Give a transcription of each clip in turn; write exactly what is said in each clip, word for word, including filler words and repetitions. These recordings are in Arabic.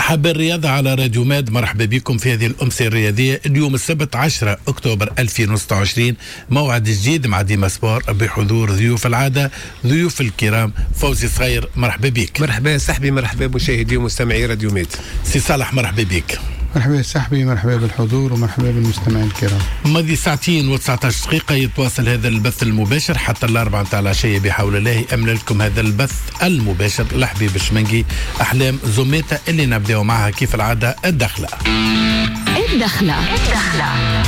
محب الرياضة على راديو ماد، مرحبا بكم في هذه الأمسية الرياضية. اليوم السبت عشرة أكتوبر ألفين وستة وعشرين، موعد جديد مع ديما سبور بحضور ضيوف العادة، ضيوف الكرام. فوزي صغير مرحبا بك. مرحبا صاحبي، مرحبا مشاهدي ومستمعي راديو ماد. سي صالح مرحبا بك. مرحبا صاحبي، مرحبا بالحضور ومرحبا بالمستمعين الكرام. ماضي ساعتين وتسعة عشر دقيقة يتواصل هذا البث المباشر حتى الأربعة متاع العشية بحول الله. أمن لكم هذا البث المباشر لحبيب الشمنجي أحلام زوميتا اللي نبدأ معها كيف العادة الدخلة. الدخلة الدخلة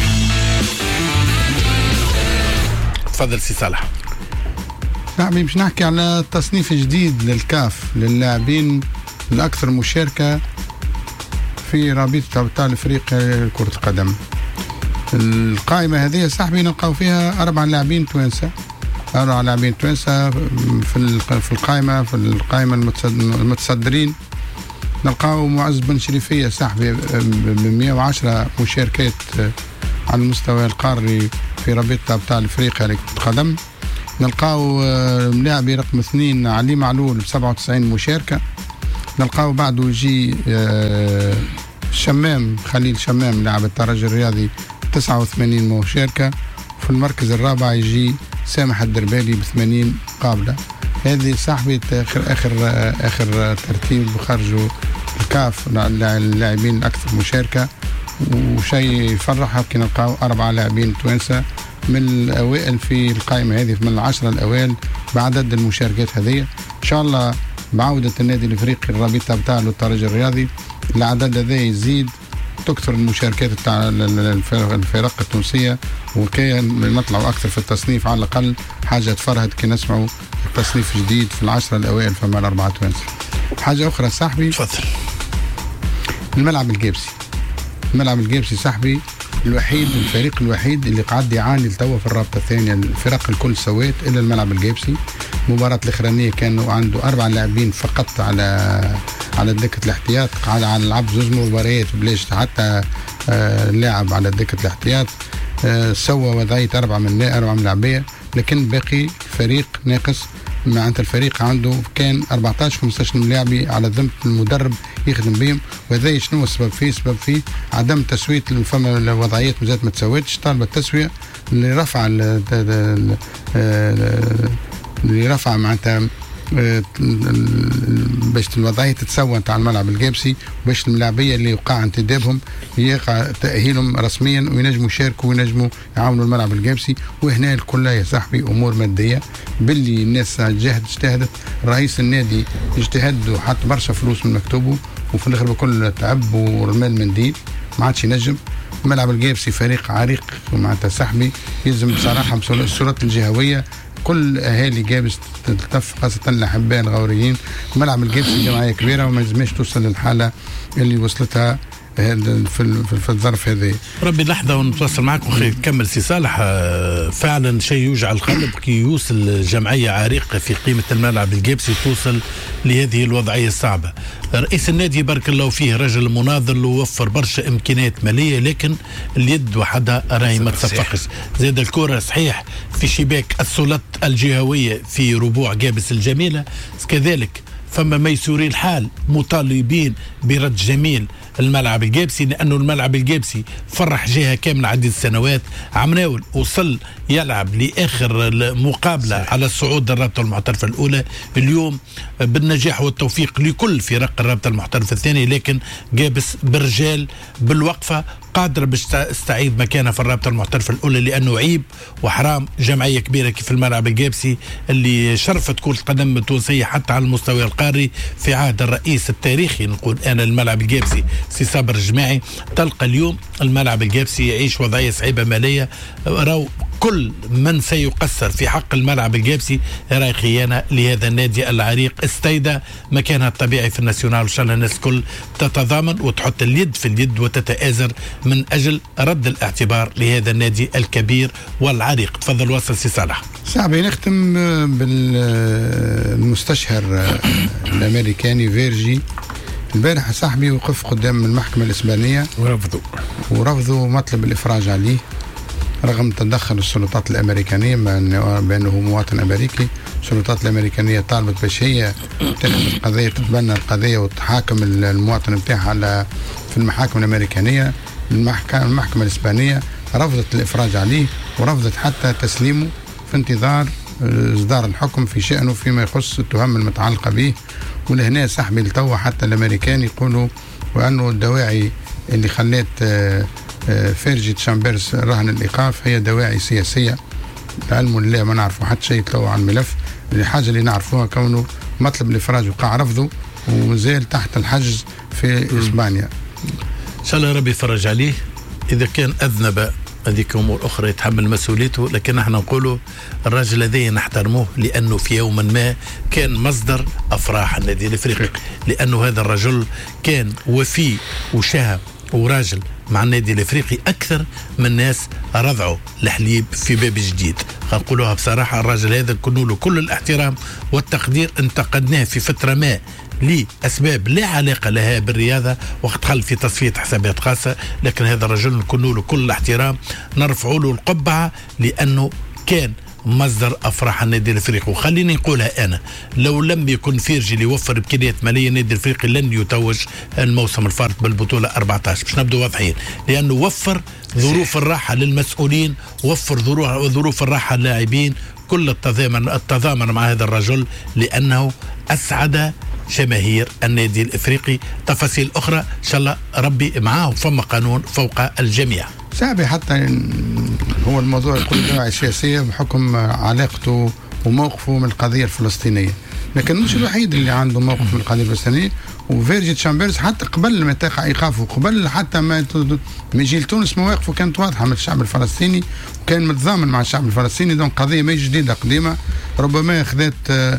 تفضل سي صالح. صاحبي باش نحكي على تصنيف جديد للكاف للاعبين الأكثر مشاركة في رابطة أبطال أفريقيا كرة القدم. القائمة هذه صاحبي نلقاو فيها أربع لاعبين توانسة، أربع لاعبين توانسة في في القائمة في القائمة المتصدرين. نلقاو معز بن شريفية صاحبي ب مئة وعشرة مشاركات على المستوى القاري في رابطة أبطال أفريقيا لكرة القدم. نلقاو لاعبي رقم اثنين علي معلول ب سبعة وتسعين مشاركة. نلقاو بعده يجي شمام خليل شمام لاعب الترجي الرياضي تسعة وثمانين مشاركة. في المركز الرابع يجي سامح الدربالي ب ثمانين مقابلة. هذه صاحبي آخر آخر آخر ترتيب خرجوا الكاف اللاعبين الأكثر مشاركة. وشيء يفرح كي نلقاو أربعة لاعبين توانسة من الأوائل في القائمة هذه، من العشرة الأوائل بعدد المشاركات هذه. إن شاء الله بعودة النادي الافريقي الرابطة بتاع الترجي الرياضي العدد هذا يزيد، تكثر المشاركات بتاع الفرق التونسية، وكي نطلعوا أكثر في التصنيف على الأقل حاجة تفرهد كي نسمعوا التصنيف جديد في العشرة الأوائل فما الأربعة توانسة. حاجة أخرى صاحبي، تفضل. الملعب الجيبسي، الملعب الجيبسي صاحبي الوحيد الفريق الوحيد اللي قاعد يعاني لتوا في الرابطة الثانية. الفرق الكل سويت إلا الملعب الجيبسي. المباراة الأخرانية كانوا عنده أربع لاعبين فقط على على دكة الاحتياط، قاعد على لعب زوج مباريات بلاش حتى آه لاعب على دكة الاحتياط. آه سوى وضعية أربعة من أربعة من لاعبية، لكن باقي فريق ناقص. معناتها الفريق عنده كان أربعة عشر خمسة عشر لاعبي على ذمة المدرب يخدم بهم. وهذا شنو السبب فيه؟ السبب فيه عدم تسوية. فما الوضعيات مازالت ما تسويتش، طالبة التسوية اللي رفع اللي رفع معناتها باش الوضعية تتسوى تاع الملعب الجيبسي، باش الملاعبية اللي وقع انتدابهم يقع تأهيلهم رسميا وينجموا يشاركوا وينجموا يعاونوا الملعب الجيبسي. وهنا الكل يا صاحبي أمور مادية، باللي الناس جهد اجتهدت، رئيس النادي اجتهد وحط برشا فلوس من مكتوبه، وفي الآخر بكل تعب ورمى المنديل ما عادش ينجم. الملعب الجيبسي فريق عريق معناتها صاحبي، يلزم بصراحة بالصورات الجهوية كل اهالي جابس تلتف، خاصه الاحباء الغوريين. ملعب الجيبسي جمعيه كبيره وما لازمش توصل للحاله اللي وصلتها في في الظرف هذا. ربي لحظه ونتواصل معكم خير. كمل سي صالح. فعلا شيء يوجع القلب كي يوصل الجمعيه عريقه في قيمه الملعب الجيبسي توصل لهذه الوضعيه الصعبه. رئيس النادي بارك الله فيه رجل مناضل ووفر برشا امكانيات ماليه، لكن اليد وحدها راهي ما تصفقش. زاد الكره صحيح في شباك السلطات الجهويه في ربوع جابس الجميله، كذلك فما ميسوري الحال مطالبين برد جميل الملعب الجيبسي، لأنه الملعب الجيبسي فرح جهة كاملة عدة السنوات. عمناول وصل يلعب لآخر مقابلة على الصعود الرابطة المحترفة الأولى. اليوم بالنجاح والتوفيق لكل فرق الرابطة المحترفة الثانية، لكن جابس برجال بالوقفة قادرة باش تستعيد مكانها في الرابطة المحترفة الأولى، لأنه عيب وحرام جمعية كبيرة كيف الملعب الجيبسي اللي شرفت كرة القدم التونسية حتى على المستوى القاري في عهد الرئيس التاريخي نقول أنا الملعب الجيبسي سي صابر الجماعي. تلقى اليوم الملعب الجيبسي يعيش وضعية صعيبة مالية. راو كل من سيقصر في حق الملعب الجيبسي راي خيانة لهذا النادي العريق استيدى مكانها الطبيعي في الناسيونال. وإن شاء الله الناس كل تتضامن وتحط اليد في اليد وتتآزر من أجل رد الاعتبار لهذا النادي الكبير والعريق. تفضل واصل سي صالح. صعب نختم بالمستشهر الأمريكاني فيرجي. البارح صاحبي وقف قدام المحكمة الإسبانية ورفضوا ورفضوا مطلب الإفراج عليه. رغم تدخل السلطات الأمريكانية بأنه مواطن أمريكي. السلطات الأمريكانية طالبت باش هي تاخذ القضية، تتبنى القضية وتحاكم المواطن بتاعها على في المحاكم الأمريكانية. المحكمة, المحكمة الإسبانية رفضت الإفراج عليه ورفضت حتى تسليمه في انتظار إصدار الحكم في شأنه فيما يخص التهم المتعلقة به. ولهنا سحبي التو حتى الأمريكان يقولوا وأنه الدواعي اللي خلت فيرجي تشامبرز رهن الإيقاف هي دواعي سياسية. العلم لله ما نعرفوا حتى شيء تلو عن الملف. الحاجة اللي نعرفوها كونه مطلب الإفراج وقع رفضه وزال تحت الحجز في إسبانيا. إن شاء الله ربي يفرج عليه. إذا كان أذنب هذيك أمور أخرى يتحمل مسؤوليته، لكن احنا نقولوا الراجل الذي نحترموه لأنه في يوم ما كان مصدر أفراح النادي الإفريقي، لأنه هذا الرجل كان وفي وشهم وراجل مع النادي الافريقي اكثر من ناس رضعوا الحليب في باب جديد. نقولوها بصراحه، الراجل هذا كنا له كل الاحترام والتقدير. انتقدناه في فتره ما لاسباب لا علاقه لها بالرياضه وقت خل في تصفيه حسابات خاصه، لكن هذا الرجل نكون له كل الاحترام، نرفع له القبعه لانه كان مصدر افراح النادي الافريقي. وخليني نقولها انا، لو لم يكن فيرجي اللي يوفر امكانيات ماليه النادي الافريقي لن يتوج الموسم الفارط بالبطوله أربعة عشر. باش نبدو واضحين، لانه وفر ظروف الراحه للمسؤولين، وفر ظروف الراحه للاعبين، كل التضامن التضامن مع هذا الرجل لانه اسعد جماهير النادي الافريقي. تفاصيل اخرى ان شاء الله ربي معاه، فما قانون فوق الجميع. شعبي حتى هو الموضوع يقول دواعي سياسية بحكم علاقته وموقفه من القضية الفلسطينية، لكن مش الوحيد اللي عنده موقف من القضية الفلسطينية. وفيرجي تشامبرز حتى قبل ما تقع إيقافه، قبل حتى ما يجي لتونس مواقفه كانت واضحة من الشعب الفلسطيني وكان متضامن مع الشعب الفلسطيني. دون قضية ما جديدة قديمة، ربما أخذت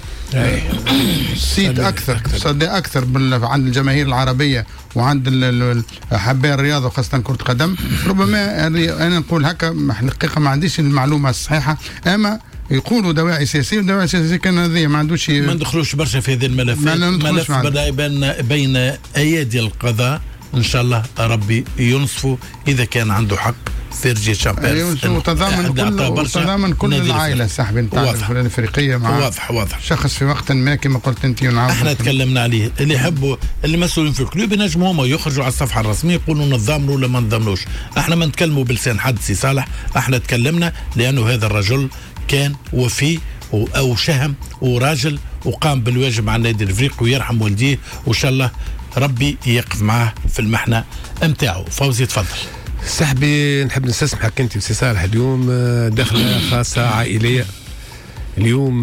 صيت أكثر صدى أكثر عند الجماهير العربية وعند حباء الرياضة وخاصة كرة قدم. ربما أنا نقول هكا حقيقة ما عنديش المعلومة الصحيحة، أما يقولوا دواعي سياسية ودواعي سياسية كان هذه ما عندوش. ما ندخلوش برشا في هذه الملفات. ملف بدأ بين بين أيادي القضاء، إن شاء الله ربي ينصفه إذا كان عنده حق. فيرجي تشامبرز وتضامن كل وتضامن كل العائله سحب نتاع الافريقيه مع واضح واضح شخص في وقت ما كما قلت انت ونعاود. احنا تكلمنا عليه، اللي يحبوا اللي مسؤولين في الكلوب ينجموا هما يخرجوا على الصفحه الرسميه يقولوا نتضامنوا ولا ما نتضامنوش. احنا ما نتكلموا بلسان حد سي صالح، احنا تكلمنا لانه هذا الرجل كان وفي او شهم وراجل وقام بالواجب مع النادي الافريقي ويرحم والديه، وان شاء الله ربي يقف معاه في المحنه نتاعو. فوزي تفضل. صاحبي نحب نستسمحك انت وسي صالح، اليوم دخله خاصه عائليه. اليوم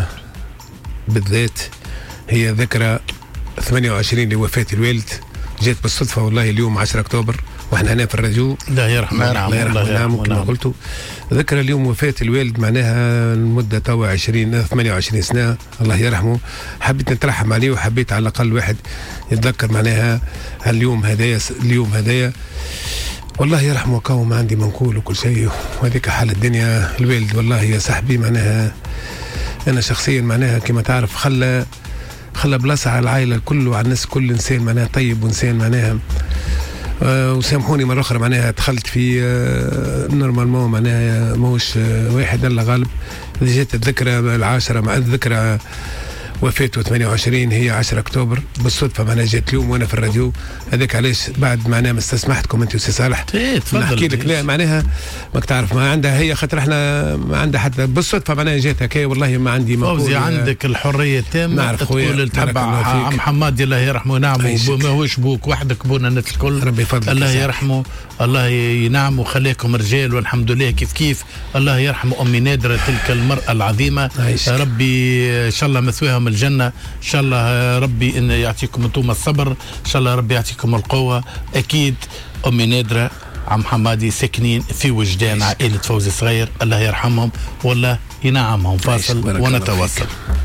بالذات هي ذكرى ثمانية وعشرين لوفاه الوالد، جات بالصدفه والله اليوم عشرة أكتوبر واحنا هنا في الراديو. الله يرحمه. الله يرحمه نعم كما قلتوا. ذكرى اليوم وفاه الوالد معناها المده توا عشرين ثمانية وعشرين سنه، الله يرحمه. حبيت نترحم عليه وحبيت على الاقل واحد يتذكر معناها اليوم هدايا اليوم هدايا والله يرحمه. كون ما عندي ما نقول وكل شيء، وهذيك حال الدنيا. الوالد والله يا صاحبي معناها انا شخصيا معناها كما تعرف خلى خلى بلاصه على العائله الكل وعلى الناس كل انسان معناها طيب وانسان معناها أه وسامحوني مره اخرى معناها دخلت في أه نورمالمون معناها موش أه واحد الله غالب. جات الذكرى العاشره مع الذكرى وفاته ثمانية وعشرين هي عشرة أكتوبر بالصدفه معناها جات اليوم وانا في الراديو. هذاك علاش بعد معناها ما استسمحتكم انت وسي صالح نحكي لك. لا معناها ماك تعرف ما عندها هي خاطر احنا ما عندها حتى بالصدفه معناها جات هكا. والله ما عندي ما فوزي عندك الحريه التامه تقول تبع عم حمادي الله يرحمه ينعمه، ماهوش بوك وحدك بونا الناس الكل ربي يفضلك الله يرحمه الله ينعم وخليكم رجال والحمد لله كيف كيف. الله يرحم امي نادره تلك المراه العظيمه، ربي ان شاء الله مثواهم الجنه، ان شاء الله ربي ان يعطيكم انتم الصبر، ان شاء الله ربي يعطيكم القوه. اكيد امي نادره عم حمادي ساكنين في وجدان عائله فوزي صغير، الله يرحمهم والله ينعمهم. فاصل ونتواصل.